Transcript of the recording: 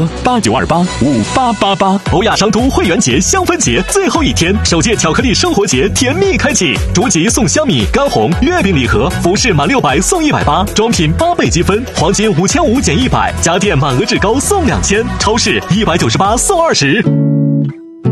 89285888。欧亚商都会员节香氛节最后一天，首届巧克力生活节甜蜜开启，逐级送香米、干红、月饼礼盒，服饰满600送180，装品8倍积分，黄金5500减100，家电满额至高送2000，超市198送20。